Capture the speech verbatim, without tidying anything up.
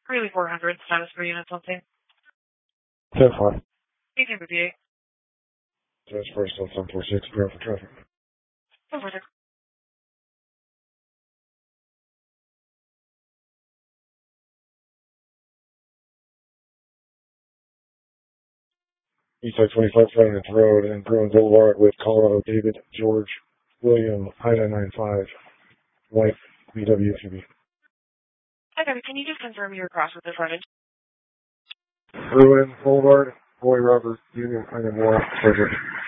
Really four hundred, status for unit something. ten four. eighteen fifty-eight. Status for still seven four six, clear for traffic. seven four six. Eastside twenty-five, Finance Road and Bruin Boulevard with Colorado David George William I nine nine five, white B W S U V. Hi, Debbie. Can you just confirm your cross with the frontage? Bruin Boulevard, Boy Robert Union I nine one, Frederick.